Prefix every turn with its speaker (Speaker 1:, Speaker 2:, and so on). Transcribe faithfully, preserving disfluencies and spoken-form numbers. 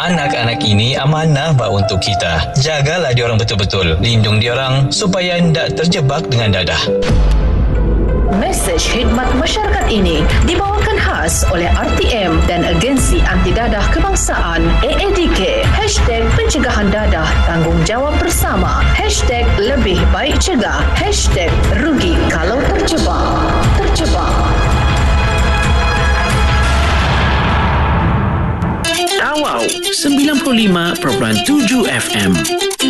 Speaker 1: Anak-anak ini amanah bak untuk kita. Jagalah diorang betul-betul. Lindung diorang supaya tidak terjebak dengan dadah.
Speaker 2: Mesej khidmat masyarakat ini dibawakan khas oleh R T M dan Agensi Anti Dadah Kebangsaan A A D K. Hashtag pencegahan dadah, tanggungjawab bersama. Hashtag lebih baik cegah. Hashtag rugi kalau terjebak. Terjebak.
Speaker 3: Tawau sembilan puluh lima perpuluhan tujuh F M.